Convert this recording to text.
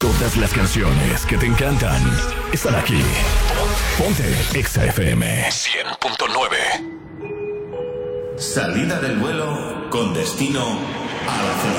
Todas las canciones que te encantan están aquí. Ponte Exa FM 100.9. Salida del vuelo con destino a la zona.